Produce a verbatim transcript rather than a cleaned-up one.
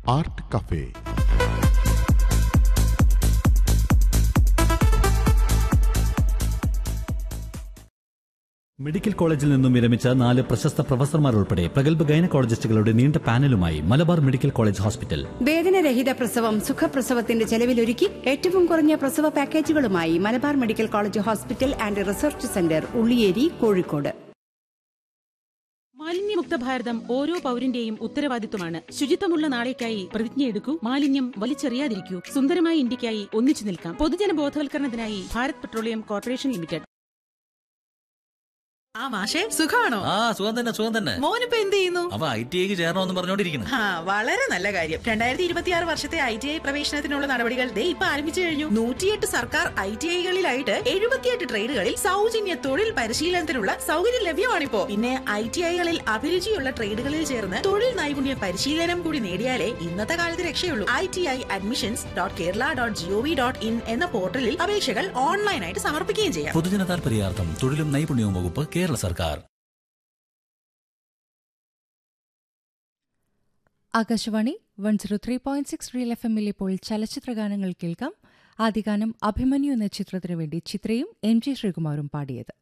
Art cafe. Medical കോളേജിൽ നിന്നും വിരമിച്ച നാല് പ്രശസ്ത പ്രൊഫസർമാർ ഉൾപ്പെടെ പ്രഗത്ഭ ഗൈനക്കോളജിസ്റ്റുകളുടെ നീണ്ട പാനലുമായി മലബാർ മെഡിക്കൽ കോളേജ് ഹോസ്പിറ്റൽ. വേദനരഹിത പ്രസവം, സുഖപ്രസവത്തിന്റെ ചെലവിലൊരുക്കി ഏറ്റവും കുറഞ്ഞ പ്രസവ പാക്കേജുകളുമായി Malabar medical college hospital and research centre, Ulliyeri, Kozhikode. മാലിന്യമുക്ത ഭാരതം ഓരോ പൌരന്റെയും ഉത്തരവാദിത്വമാണ്. ശുചിത്വമുള്ള നാളേക്കായി പ്രതിജ്ഞയെടുക്കൂ. മാലിന്യം വലിച്ചെറിയാതിരിക്കൂ. സുന്ദരമായ ഇന്ത്യക്കായി ഒന്നിച്ചു നിൽക്കാം. പൊതുജന ബോധവൽക്കരണത്തിനായി ഭാരത് പെട്രോളിയം കോർപ്പറേഷൻ ലിമിറ്റഡ്. ആ മാഷേ, സുഖാണോ? ആ സുഖം തന്നെ, സുഖം തന്നെ. മോനിപ്പോ എന്ത് ചെയ്യുന്നു? അവ ഐ ടി ഐക്ക് ചേരണമെന്ന് പറഞ്ഞോണ്ടിരിക്കുന്നു. ആ, വളരെ നല്ല കാര്യം. രണ്ടായിരത്തി ഇരുപത്തിയാറ് വർഷത്തെ ഐ ടി ഐ പ്രവേശനത്തിനുള്ള നടപടികൾ ദേ ഇപ്പൊ ആരംഭിച്ചു കഴിഞ്ഞു. നൂറ്റിയെട്ട് സർക്കാർ ഐ ടി ഐകളിലായിട്ട് എഴുപത്തിയെട്ട് ട്രേഡുകളിൽ സൗജന്യ തൊഴിൽ പരിശീലനത്തിനുള്ള സൗകര്യം ലഭ്യമാണിപ്പോ. പിന്നെ ഐ ടി ഐകളിൽ അഭിരുചിയുള്ള ട്രേഡുകളിൽ ചേർന്ന് തൊഴിൽ നൈപുണ്യ പരിശീലനം കൂടി നേടിയാലേ ഇന്നത്തെ കാലത്ത് രക്ഷയുള്ളൂ. I T I admissions dot Kerala dot G O V dot in എന്ന പോർട്ടലിൽ അപേക്ഷകൾ ഓൺലൈനായിട്ട് സമർപ്പിക്കുകയും ചെയ്യാം. പൊതുജന താൽപര്യാർത്ഥം തൊഴിലും നൈപുണ്യവും വകുപ്പ്, കേരള സർക്കാർ. Akashvani one zero three point six real F എമ്മിൽ ഇപ്പോൾ ചലച്ചിത്ര ഗാനങ്ങൾ കേൾക്കാം. ആദ്യ ഗാനം അഭിമന്യു എന്ന ചിത്രത്തിനു വേണ്ടി ചിത്രയും എം ജി ശ്രീകുമാറും പാടിയത്.